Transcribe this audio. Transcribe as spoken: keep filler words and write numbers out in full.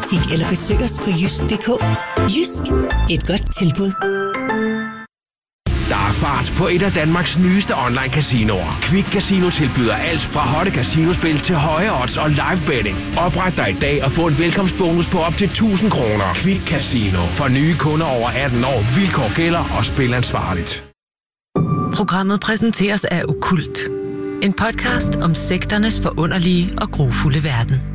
webbutik eller besøg os på jysk punktum d k. Jysk. Et godt tilbud. Der er fart på et af Danmarks nyeste online casinoer. Quick Casino tilbyder alt fra hotte casinospil til høje odds og live betting. Opret dig i dag og få en velkomstbonus på op til tusind kroner. Quick Casino. For nye kunder over atten år. Vilkår gælder og spil ansvarligt. Programmet præsenteres af Okkult. En podcast om sekternes forunderlige og grufulde verden.